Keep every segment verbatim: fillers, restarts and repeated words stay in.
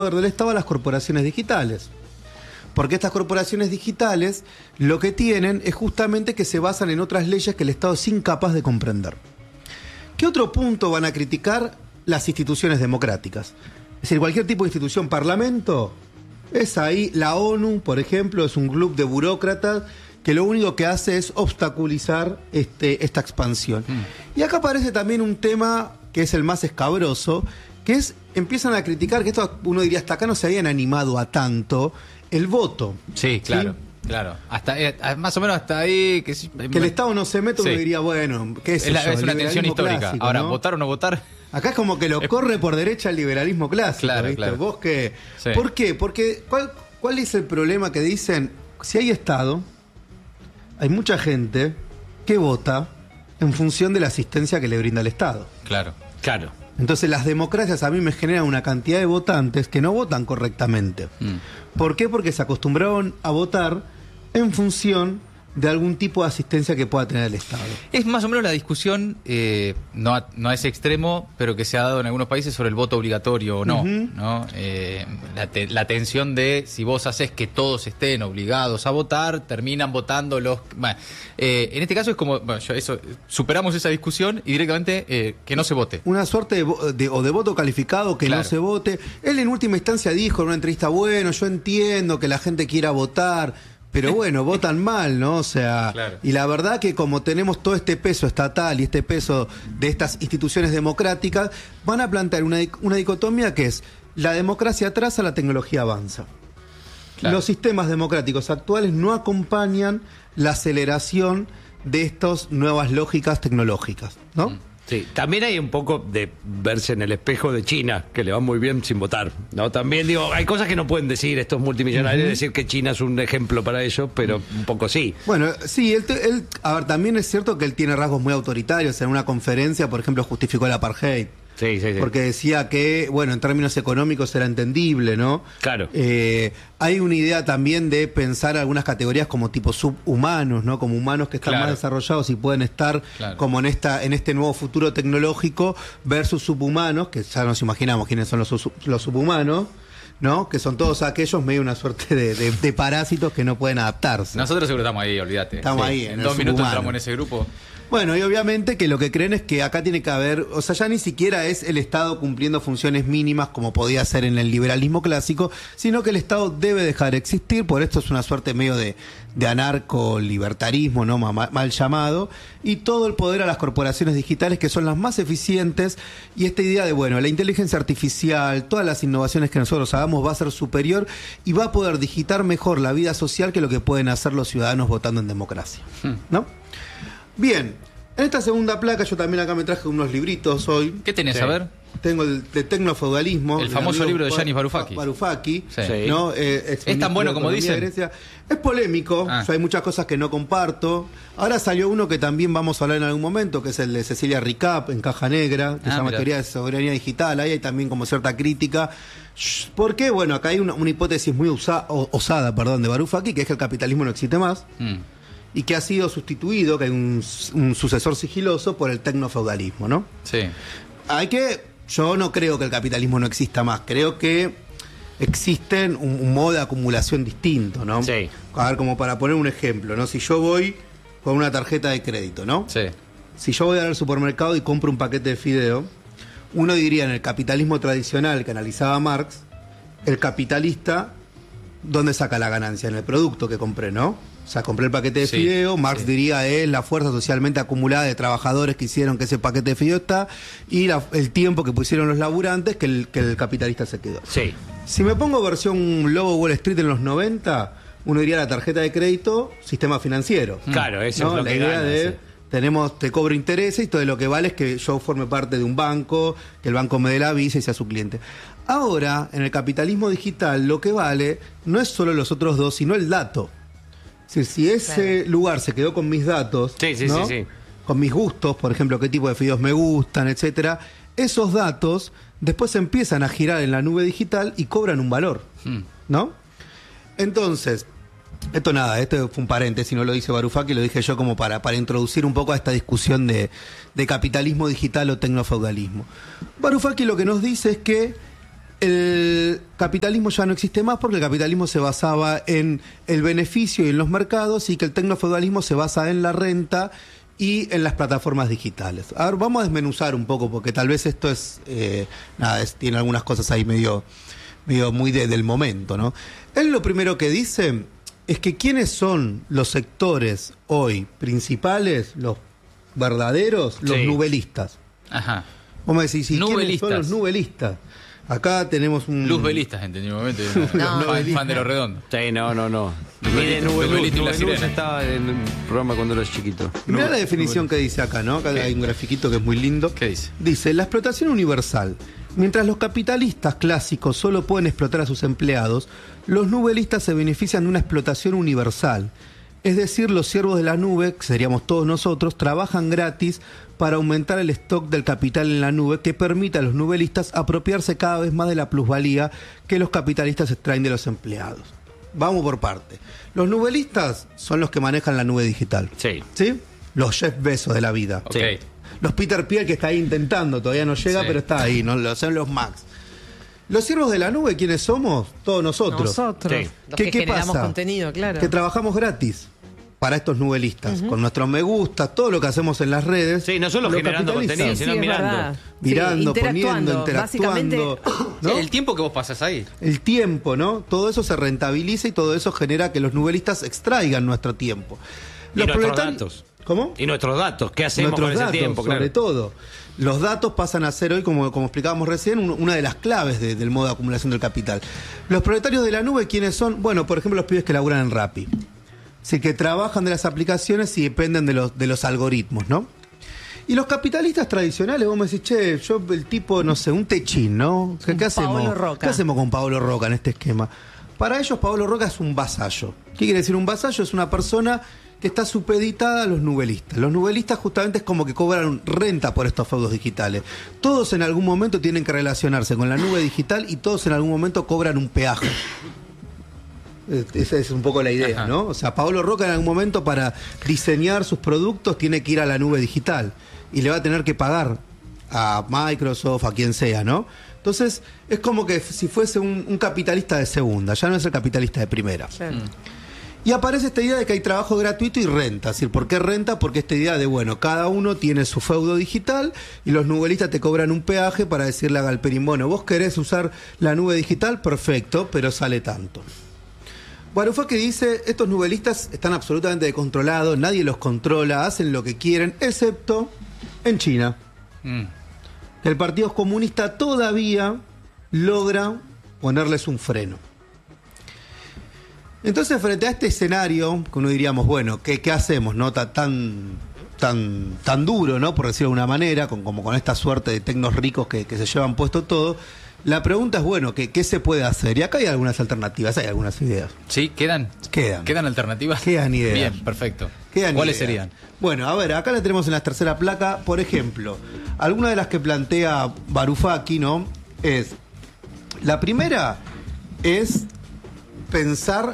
del Estado a las corporaciones digitales. Porque estas corporaciones digitales lo que tienen es justamente que se basan en otras leyes que el Estado es incapaz de comprender. ¿Qué otro punto van a criticar? Las instituciones democráticas. Es decir, cualquier tipo de institución, parlamento, es ahí. La ONU, por ejemplo, es un club de burócratas que lo único que hace es obstaculizar este, esta expansión. Mm. Y acá aparece también un tema que es el más escabroso, que es, empiezan a criticar, que esto uno diría, hasta acá no se habían animado a tanto, el voto. Sí, claro. ¿Sí? Claro, hasta eh, más o menos hasta ahí que, que el Estado no se mete, uno sí. diría, bueno, ¿qué es, es, la, es una tensión histórica. Clásico, ahora, ¿no? votar o no votar. Acá es como que lo corre por derecha el liberalismo clásico. Claro, ¿viste? claro. ¿Vos qué? Sí. ¿Por qué? Porque ¿cuál, ¿cuál es el problema que dicen? Si hay Estado, hay mucha gente que vota en función de la asistencia que le brinda el Estado. Claro, claro. Entonces las democracias a mí me generan una cantidad de votantes que no votan correctamente. Mm. ¿Por qué? Porque se acostumbraron a votar en función de algún tipo de asistencia que pueda tener el Estado. Es más o menos la discusión, eh, no, a, no a ese extremo, pero que se ha dado en algunos países sobre el voto obligatorio o no. Uh-huh. ¿no? Eh, la, te, la tensión de si vos haces que todos estén obligados a votar, terminan votando los... Bueno, eh, en este caso es como, bueno, yo eso, superamos esa discusión y directamente eh, que no se vote. Una suerte de, de, o de voto calificado, que claro. no se vote. Él en última instancia dijo en una entrevista, bueno, yo entiendo que la gente quiera votar, pero bueno, votan mal, ¿no? O sea, claro. Y la verdad que como tenemos todo este peso estatal y este peso de estas instituciones democráticas, van a plantear una, una dicotomía que es, la democracia atrasa, la tecnología avanza. Claro. Los sistemas democráticos actuales no acompañan la aceleración de estas nuevas lógicas tecnológicas, ¿no? Mm. Sí, también hay un poco de verse en el espejo de China, que le va muy bien sin votar, ¿no? También digo, hay cosas que no pueden decir estos multimillonarios, uh-huh. decir que China es un ejemplo para ello, pero uh-huh. un poco sí. Bueno, sí, él, él, a ver, también es cierto que él tiene rasgos muy autoritarios. En una conferencia, por ejemplo, justificó el apartheid. Sí, sí, sí. Porque decía que, bueno, en términos económicos era entendible, ¿no? Claro. Eh, hay una idea también de pensar algunas categorías como tipo subhumanos, ¿no? Como humanos que están claro. más desarrollados y pueden estar claro. como en esta en este nuevo futuro tecnológico versus subhumanos, que ya nos imaginamos quiénes son los, los subhumanos, ¿no? Que son todos aquellos medio una suerte de, de, de parásitos que no pueden adaptarse. Nosotros seguro estamos ahí, olvídate. Estamos sí. ahí. En, en dos minutos subhumano. entramos en ese grupo. Bueno, y obviamente que lo que creen es que acá tiene que haber, o sea, ya ni siquiera es el Estado cumpliendo funciones mínimas como podía ser en el liberalismo clásico, sino que el Estado debe dejar de existir, por esto es una suerte medio de, de anarco-libertarismo, ¿no? Mal, mal llamado, y todo el poder a las corporaciones digitales que son las más eficientes, y esta idea de, bueno, la inteligencia artificial, todas las innovaciones que nosotros hagamos va a ser superior y va a poder digitar mejor la vida social que lo que pueden hacer los ciudadanos votando en democracia, ¿no? Bien, en esta segunda placa yo también acá me traje unos libritos hoy. ¿Qué tenés? Sí. A ver. Tengo el de Tecnofeudalismo. El famoso libro de Yanis Varoufakis. Varoufakis, sí. ¿no? Eh, es tan bueno como dicen. Es polémico, ah. hay muchas cosas que no comparto. Ahora salió uno que también vamos a hablar en algún momento, que es el de Cecilia Ricap, en Caja Negra, que ah, se llama Teoría de Soberanía Digital. Ahí hay también como cierta crítica. ¿Por qué? Bueno, acá hay una, una hipótesis muy usa, osada, perdón, de Varoufakis, que es que el capitalismo no existe más. Mm. Y que ha sido sustituido, que hay un, un sucesor sigiloso, por el tecnofeudalismo, ¿no? Sí. Hay que... Yo no creo que el capitalismo no exista más. Creo que existen un, un modo de acumulación distinto, ¿no? Sí. A ver, como para poner un ejemplo, ¿no? Si yo voy con una tarjeta de crédito, ¿no? Sí. Si yo voy al supermercado y compro un paquete de fideo, uno diría en el capitalismo tradicional que analizaba Marx, el capitalista, ¿dónde saca la ganancia? En el producto que compré, ¿no? O sea, compré el paquete de sí, fideo, Marx sí. diría es la fuerza socialmente acumulada de trabajadores que hicieron que ese paquete de fideo está y la, el tiempo que pusieron los laburantes que el, que el capitalista se quedó. Sí. Si me pongo versión Lobo Wall Street en los noventa, uno diría la tarjeta de crédito, sistema financiero. Claro, eso ¿no? es lo la que idea gana, de sí. tenemos, te cobro intereses y todo lo que vale es que yo forme parte de un banco, que el banco me dé la visa y sea su cliente. Ahora, en el capitalismo digital, lo que vale no es solo los otros dos, sino el dato. Es decir, si ese claro. lugar se quedó con mis datos, sí, sí, ¿no? sí, sí. con mis gustos, por ejemplo, qué tipo de fideos me gustan, etcétera, esos datos después empiezan a girar en la nube digital y cobran un valor, hmm. ¿no? Entonces, esto nada, esto fue un paréntesis, no lo dice Varoufakis, lo dije yo como para, para introducir un poco a esta discusión de, de capitalismo digital o tecnofeudalismo. Varoufakis lo que nos dice es que el capitalismo ya no existe más porque el capitalismo se basaba en el beneficio y en los mercados, y que el tecnofeudalismo se basa en la renta y en las plataformas digitales. A ver, vamos a desmenuzar un poco, porque tal vez esto es, eh, nada, es, tiene algunas cosas ahí medio, medio muy de, del momento, ¿no? Él lo primero que dice es que quiénes son los sectores hoy principales, los verdaderos, los Sí. nubelistas. Ajá. Vamos a decir, ¿sí? ¿Quiénes Nubelistas. son los nubelistas? Acá tenemos un... Luzbelistas, entendí un momento. No. fan, fan de los redondos. Sí, no, no, no. Nubeluz, Mire, Nubeluz, Nubelito y la Nubeluz sirena. estaba en un programa cuando era chiquito. Mirá la definición que dice acá, ¿no? Acá ¿Qué? hay un grafiquito que es muy lindo. ¿Qué dice? Dice, la explotación universal. Mientras los capitalistas clásicos solo pueden explotar a sus empleados, los nubelistas se benefician de una explotación universal. Es decir, los siervos de la nube, que seríamos todos nosotros, trabajan gratis para aumentar el stock del capital en la nube, que permite a los nubelistas apropiarse cada vez más de la plusvalía que los capitalistas extraen de los empleados. Vamos por parte. Los nubelistas son los que manejan la nube digital. Sí. ¿Sí? Los Jeff Bezos de la vida. Ok. Sí. Los Peter Thiel, que está ahí intentando, todavía no llega, Sí. pero está ahí, ¿no? Lo son los Max. Los siervos de la nube, ¿quiénes somos? Todos nosotros. Nosotros, Sí. los ¿Qué- que qué generamos pasa? contenido, claro. Que trabajamos gratis para estos nubelistas, con nuestros me gusta, todo lo que hacemos en las redes. Sí, no solo lo generando capitalizan. contenido, Sí, sino sí, es mirando. verdad. Mirando, Sí, poniendo, interactuando. Básicamente, interactuando. ¿no? El tiempo que vos pasas ahí. El tiempo, ¿no? Todo eso se rentabiliza y todo eso genera que los nubelistas extraigan nuestro tiempo. Y nuestros proletarios- datos. ¿Cómo? Y nuestros datos, ¿qué hacemos Nuestros con ese datos, tiempo? sobre Claro. todo. Los datos pasan a ser hoy, como, como explicábamos recién, un- una de las claves de- del modo de acumulación del capital. Los proletarios de la nube, ¿quiénes son? Bueno, por ejemplo, los pibes que laburan en Rappi. Sí, que trabajan de las aplicaciones y dependen de los, de los algoritmos, ¿no? Y los capitalistas tradicionales, vos me decís, che, yo el tipo, no sé, un techín, ¿no? ¿Qué, Un qué hacemos? Paolo Roca. ¿Qué hacemos con Paolo Roca en este esquema? Para ellos, Paolo Roca es un vasallo. ¿Qué quiere decir un vasallo? Es una persona que está supeditada a los nubelistas. Los nubelistas justamente es como que cobran renta por estos feudos digitales. Todos en algún momento tienen que relacionarse con la nube digital y todos en algún momento cobran un peaje. Eh, Esa es un poco la idea, Ajá. ¿no? O sea, Paolo Roca en algún momento para diseñar sus productos tiene que ir a la nube digital y le va a tener que pagar a Microsoft, a quien sea, ¿no? Entonces, es como que si fuese un, un capitalista de segunda, ya no es el capitalista de primera. Claro. Y aparece esta idea de que hay trabajo gratuito y renta. Es decir, ¿por qué renta? Porque esta idea de, bueno, cada uno tiene su feudo digital y los nubelistas te cobran un peaje para decirle a Galperín, bueno, vos querés usar la nube digital, perfecto, pero sale tanto. Varoufakis dice, estos nubelistas están absolutamente descontrolados, nadie los controla, hacen lo que quieren, excepto en China. Mm. El Partido Comunista todavía logra ponerles un freno. Entonces, frente a este escenario, que uno diríamos, bueno, ¿qué, qué hacemos? ¿No? Ta- Tan, tan, tan duro, ¿no? Por decirlo de una manera, con, como con esta suerte de tecnos ricos que, que se llevan puesto todo. La pregunta es, bueno, ¿qué, ¿qué se puede hacer? Y acá hay algunas alternativas, hay algunas ideas. ¿Sí? ¿Quedan? Quedan. ¿Quedan alternativas? Quedan ideas. Bien, perfecto. Quedan ¿Cuáles ideas. serían? Bueno, a ver, acá la tenemos en la tercera placa. Por ejemplo, alguna de las que plantea Varoufakis, ¿no? Es, la primera es pensar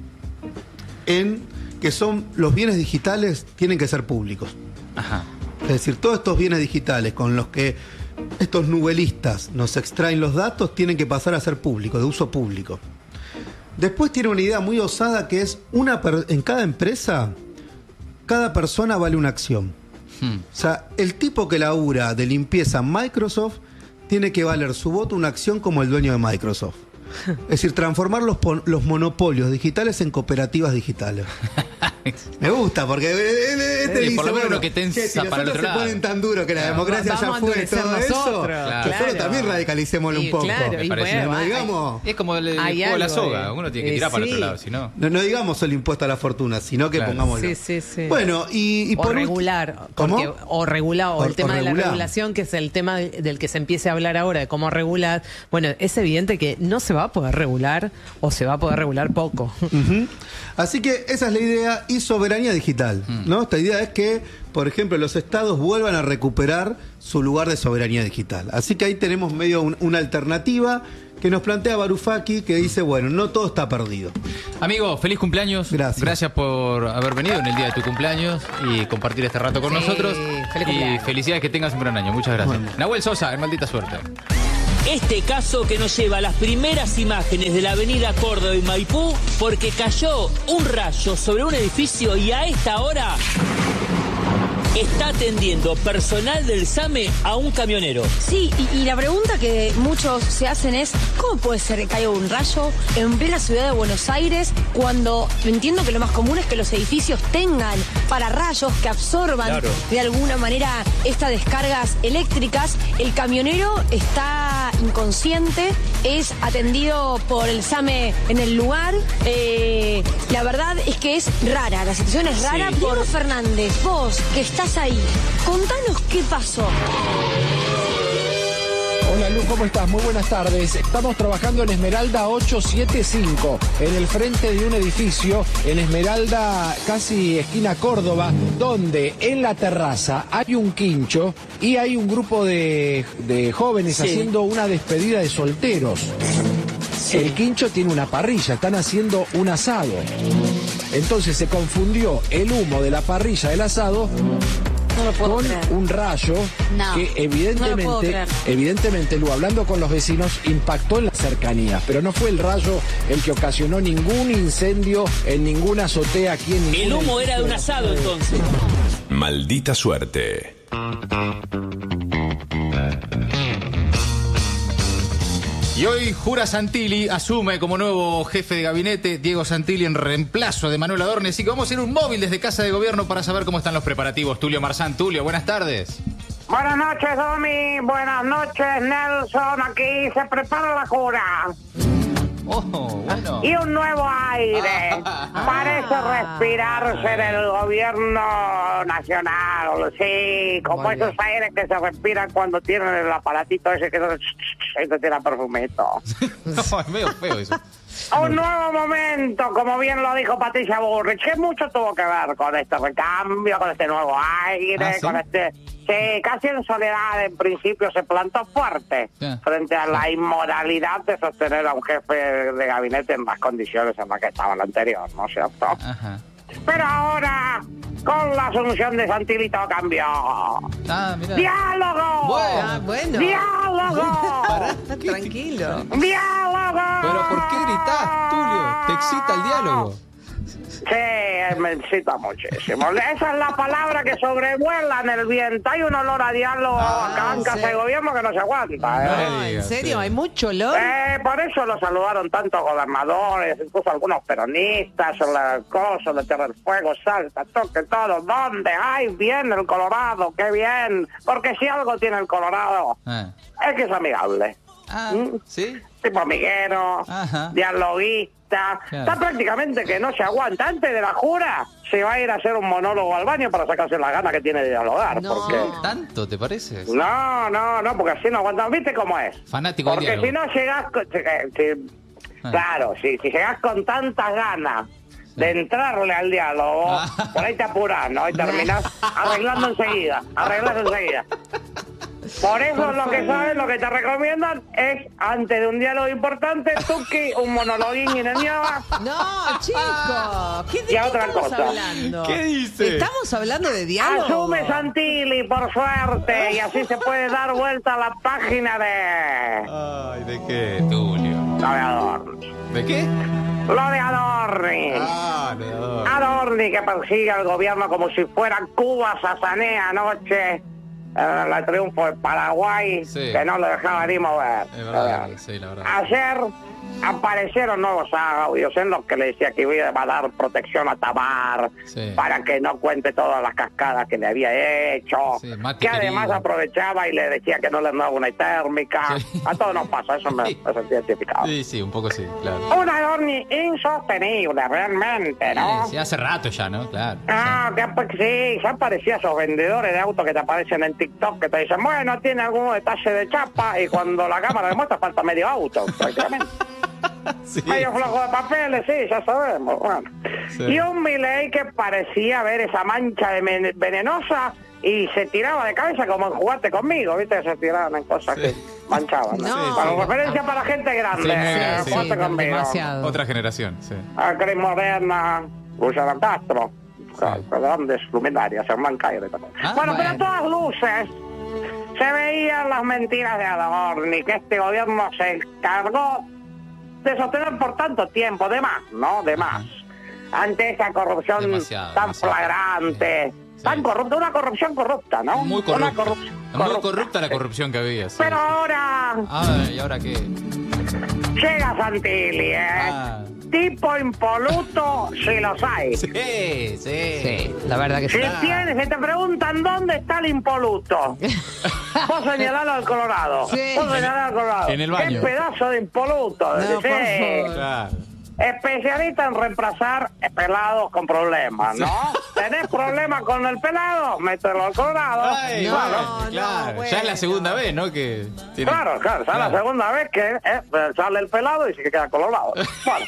en que son los bienes digitales tienen que ser públicos. Ajá. Es decir, todos estos bienes digitales con los que estos nubelistas nos extraen los datos tienen que pasar a ser públicos, de uso público. Después tiene una idea muy osada que es una per- en cada empresa, cada persona vale una acción. Hmm. O sea, el tipo que labura de limpieza en Microsoft tiene que valer su voto una acción como el dueño de Microsoft. Es decir, transformar los, pon- los monopolios digitales en cooperativas digitales. Me gusta, porque este Sí, dice, por lo menos bueno, lo que tensa che, si para el nosotros otro se lado. ponen tan duro que la Claro. democracia Vamos ya a fue endurecer todo eso, nosotros. Claro. nosotros Claro. también radicalicémoslo Y un poco. claro, y Me parece. bueno, No hay- digamos- Es como el, el Hay juego de la algo, soga. eh. Uno tiene que Eh, tirar para el sí. otro lado, si no. No, no digamos el impuesto a la fortuna, sino que Claro. pongámoslo. Sí, sí, sí. Bueno, y, y o por ulti- regular, ¿Cómo? porque- o regular, o O- el tema o de la regular. regulación, que es el tema de- del que se empiece a hablar ahora, de cómo regular. Bueno, es evidente que no se va a poder regular o se va a poder regular poco. Ujú. Así que esa es la idea y soberanía digital, Mm. ¿no? Esta idea es que, por ejemplo, los estados vuelvan a recuperar su lugar de soberanía digital. Así que ahí tenemos medio un- una alternativa que nos plantea Varoufakis, que dice, bueno, no todo está perdido. Amigo, feliz cumpleaños. Gracias. Gracias por haber venido en el día de tu cumpleaños y compartir este rato con Sí, nosotros. feliz y cumpleaños. felicidades, que tengas un gran año. Muchas gracias. Bueno. Nahuel Sosa, en Maldita Suerte. Este caso que nos lleva a las primeras imágenes de la avenida Córdoba y Maipú porque cayó un rayo sobre un edificio y a esta hora está atendiendo personal del SAME a un camionero. Sí, y, y la pregunta que muchos se hacen es, ¿cómo puede ser que caiga un rayo en plena ciudad de Buenos Aires cuando entiendo que lo más común es que los edificios tengan pararrayos que absorban Claro. de alguna manera estas descargas eléctricas? El camionero está inconsciente, es atendido por el SAME en el lugar. Eh, la verdad es que es rara, la situación es rara. Sí. Diego Fernández, vos que estás ahí, contanos qué pasó. Hola Lu, ¿cómo estás? Muy buenas tardes. Estamos trabajando en Esmeralda ochocientos setenta y cinco, en el frente de un edificio, en Esmeralda, casi esquina Córdoba, donde en la terraza hay un quincho y hay un grupo de, de jóvenes Sí. haciendo una despedida de solteros. El quincho tiene una parrilla, están haciendo un asado. Entonces se confundió el humo de la parrilla del asado No lo puedo con creer. un rayo No, que no lo puedo evidentemente, creer. evidentemente, Lu, hablando con los vecinos, impactó en la cercanía, pero no fue el rayo el que ocasionó ningún incendio en ninguna azotea aquí en ningún El humo era de un edificio. asado entonces. Maldita suerte. Y hoy Jura Santilli asume como nuevo jefe de gabinete, Diego Santilli en reemplazo de Manuel Adorni. Así que vamos a ir un móvil desde Casa de Gobierno para saber cómo están los preparativos. Tulio Marzán. Tulio, buenas tardes. Buenas noches, Domi. Buenas noches, Nelson. Aquí se prepara la jura. Oh, bueno. Y un nuevo aire. Parece respirarse en el gobierno nacional. Sí, como Muy esos bien. aires que se respiran cuando tienen el aparatito ese que se tira perfumito. No, es medio feo eso. Un nuevo momento, como bien lo dijo Patricia Bullrich, que mucho tuvo que ver con este recambio, con este nuevo aire, ¿Ah, sí? con este... Sí, casi en soledad en principio se plantó fuerte Ya. frente a la inmoralidad de sostener a un jefe de gabinete en las condiciones en las que estaba el anterior, ¿no es cierto? Ajá. Pero ahora, con la asunción de Santilli todo cambió. Ah, mira. ¡Diálogo! Bueno. Ah, bueno. ¡Diálogo! Tranquilo. ¡Diálogo! Pero ¿por qué gritás, Tulio? ¿Te excita el diálogo? Sí, me excita muchísimo. Esa es la palabra que sobrevuela en el viento. Hay un olor a diálogo Ah, acá en ¿en Casa de serio? Gobierno que no se aguanta. ¿eh? No. No, ¿en digas, serio? sí. ¿Hay mucho olor? Eh, por eso lo saludaron tantos gobernadores, incluso algunos peronistas, en la cosa de Tierra del Fuego, Salta, toque todo. ¿Dónde? ¡Ay, bien el Colorado! ¡Qué bien! Porque si algo tiene el Colorado, Ah, es que es amigable. ah ¿Mm? ¿sí? Tipo amiguero, Ajá. dialoguista. Claro. Está prácticamente que no se aguanta. Antes de la jura se va a ir a hacer un monólogo al baño para sacarse las ganas que tiene de dialogar. No. Porque... ¿Tanto te parece? No, no, no, porque así no aguantamos. ¿Viste cómo es? Fanático del Porque diálogo. si no llegás... Con... si- si- Ah. Claro, si, si llegás con tantas ganas de entrarle al diálogo, Ah. por ahí te apurás, ¿no? Y terminás arreglando enseguida, arreglando enseguida. Por eso lo que sabes, lo que te recomiendan es, antes de un diálogo importante, Tuki, un monologuín y niñaba. No, chicos. ¿Qué, de Y qué otra estamos cosa. hablando? ¿Qué dice? ¿Estamos hablando de diálogo? Asume Santilli, por suerte, y así se puede dar vuelta a la página de... Ay, ¿de qué, Tulio? Lo de Adorni. ¿De qué? Lo de Adorni. Ah, de Adorni. Adorni que persigue al gobierno como si fuera Cuba Sasanea anoche en el triunfo de Paraguay, Sí. que no lo dejaba ni mover. Es verdad, sí, la verdad. Ayer aparecieron nuevos audios en los que le decía que iba a dar protección a Tamar Sí. para que no cuente todas las cascadas que le había hecho, Sí, Mati que además querido. aprovechaba y le decía que no le daba una térmica. Sí. A todos nos pasa, eso me, Sí. me sentí identificado. Sí, sí, un poco sí, claro. Un Adorni insostenible, realmente, ¿no? Sí, sí, hace rato ya, ¿no? Claro. Ah, que, pues, sí, ya parecía esos vendedores de autos que te aparecen en TikTok que te dicen, bueno, tiene algún detalle de chapa y cuando la cámara demuestra falta medio auto, prácticamente. Sí. Medio flojo de papeles, sí, ya sabemos. Bueno. Sí. Y un Milei que parecía ver esa mancha de men- venenosa y se tiraba de cabeza como en Jugate Conmigo, ¿viste? Se tiraban en cosas Sí. que manchaban. ¿no? No. Para Sí, sí. referencia para gente grande, Sí, muy eh, grande, sí. Jugate Sí, Conmigo. demasiado. Otra generación, sí. A Cris Moderna, Luciano Castro, Sí. grandes luminarias, Hernán Caire también. Ah, bueno, pero a bueno. todas luces, se veían las mentiras de Adorni, que este gobierno se encargó de sostener por tanto tiempo, de más, ¿no? De más. Ante esa corrupción Demasiado, tan demasiado. flagrante, Sí. tan corrupta, una corrupción corrupta, ¿no? Muy Una corrupta. corrupción Muy corrupta la corrupción que había. Sí. Pero ahora Ah, ¿y ahora qué? llega Santilli, ¿eh? Ah. Tipo impoluto, si los hay. Sí, sí. Sí, la verdad que Si sí. tienes, si te preguntan dónde está el impoluto, vos señalalo al Colorado. Sí. Vos señalalo al Colorado. En el baño. Qué pedazo de impoluto. No, Sí. por favor. Claro. Especialista en reemplazar pelados con problemas, ¿no? ¿Tenés problemas con el pelado? Mételo al Colorado. Ay, No, bueno, no, claro. bueno. Ya es la segunda vez, ¿no? Que tiene- Claro, claro, es la Claro. segunda vez que eh, sale el pelado y se queda colorado. Bueno.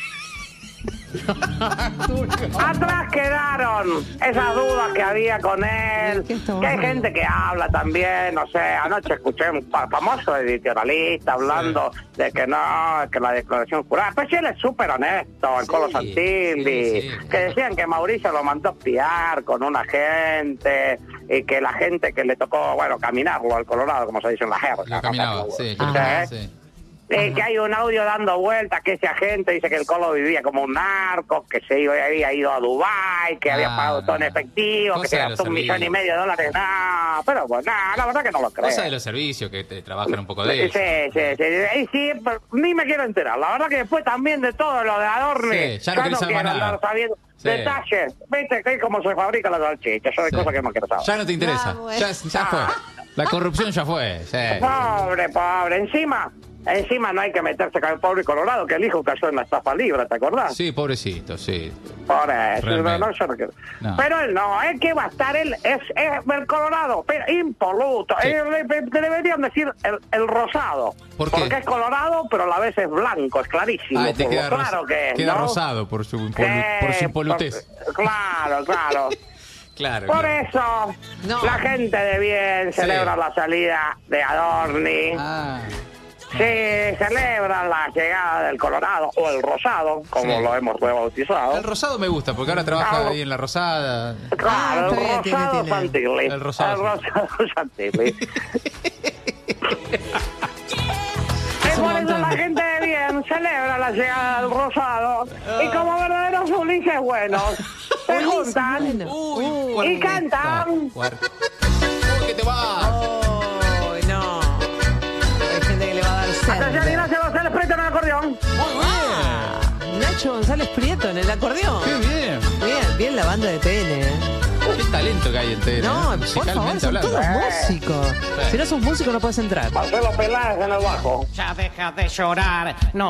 Atrás quedaron esas dudas que había con él, ¿Qué está que hay bueno? gente que habla también, no sé, anoche escuché un fa- famoso editorialista hablando de que no, que la declaración jurada, pues sí, él es súper honesto, el Sí, Colo Santilli, sí, sí. que decían que Mauricio lo mandó a espiar con un agente y que la gente que le tocó, bueno, caminarlo al Colorado, como se dice en la jerga. Lo caminaba, ¿no? sí. Ajá. sí. Eh, que hay un audio dando vueltas que ese agente dice que el Colo vivía como un narco, que se iba, había ido a Dubái, que había Ah, pagado todo en no. efectivo, que Cosa se de gastó los un millón y servicios. medio de dólares. No, pero pues nada, la verdad que no lo creo. Cosa de los servicios que te trabajan un poco de Sí, eso. sí, sí, sí, y sí, pero ni me quiero enterar. La verdad que después también de todo lo de Adorni, Sí, ya no querés saber quiero más nada. andar sabiendo Sí. detalles. Viste que es como se fabrica la salchicha, yo de Sí. cosas que no quiero saber. Ya no te interesa. Ah, bueno. Ya, ya fue. La corrupción ya fue. Sí. Pobre, pobre. Encima, encima no hay que meterse con el pobre Colorado, que el hijo cayó en la estafa libre, ¿te acordás? Sí, pobrecito, sí. Por eso, Realmente. no, yo no quiero. No. Pero él no, es que va a estar él, es, es el Colorado, pero impoluto. Sí. Eh, le- le- te deberían decir el, el rosado. ¿Por qué? Porque es colorado, pero a la vez es blanco, es clarísimo. Ah, te por queda, lo ros- claro que es, queda ¿no? rosado por su, impolu- Sí, por su impolutez. por- claro, claro. Claro. Por claro. eso, No. la gente de bien Sí. celebra la salida de Adorni. Ah, Sí, celebran la llegada del Colorado, o el Rosado, como Sí. lo hemos rebautizado. el rosado me gusta porque ahora trabaja Ah, ahí en la Rosada. Claro, Ah, está bien, el tiene, Rosado tiene. Santilli. El Rosado. El Rosado Santilli. Y un por eso montón. la gente de bien celebra la llegada del Rosado. Y como verdaderos Ulises buenos, se Ulises juntan bueno. Uy, y cuarenta. cantan. Cuar- Uy, que te vas. Oh, no. Hay gente que le va a dar Atención, sed. Ignacio González Prieto en el acordeón. Ah, Nacho González Prieto en el acordeón. Qué bien. Bien, bien la banda de T N, ¿eh? Qué talento que hay en T N. No, ¿eh? por favor, Musicalmente son hablando. todos músicos. Sí. Si no sos músico no puedes entrar. Marcelo Peláez en el bajo. Ya deja de llorar, no